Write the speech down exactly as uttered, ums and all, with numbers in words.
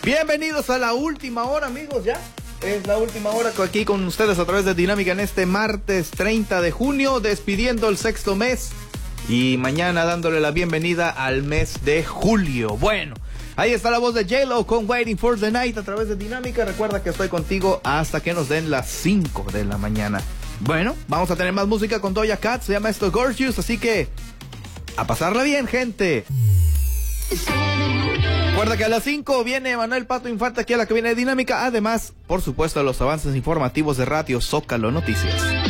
Bienvenidos a la última hora, amigos, ya. Es la última hora aquí con ustedes a través de Dinámica en este martes treinta de junio, despidiendo el sexto mes y mañana dándole la bienvenida al mes de julio. Bueno, ahí está la voz de J-Lo con Waiting for the Night a través de Dinámica. Recuerda que estoy contigo hasta que nos den las cinco de la mañana. Bueno, vamos a tener más música con Doja Cat, se llama esto Gorgeous, así que a pasarla bien, gente. Recuerda que a las cinco viene Manuel Pato Infante aquí a la cabina de Dinámica. Además, por supuesto, los avances informativos de Radio Zócalo Noticias.